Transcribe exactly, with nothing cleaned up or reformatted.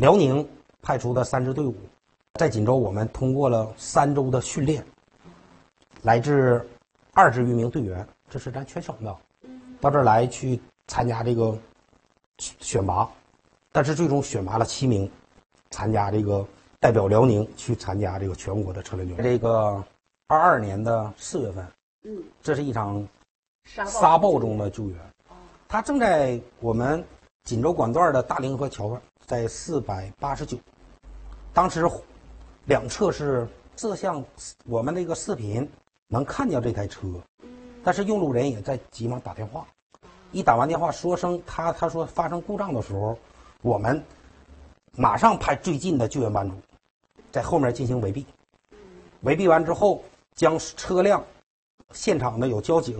辽宁派出的三支队伍，在锦州我们通过了三周的训练，来自二十余名队员，这是咱全省的，到这儿来去参加这个选拔，但是最终选拔了七名，参加这个代表辽宁去参加这个全国的车轮决赛。这个二二年的四月份，嗯，这是一场沙暴中的救援，他正在我们锦州管段的大凌河桥段，在四百八十九，当时两侧是摄像，我们那个视频能看见这台车，但是用路人也在急忙打电话，一打完电话说声他他说发生故障的时候，我们马上派最近的救援班组在后面进行围蔽，围蔽完之后将车辆现场的有交警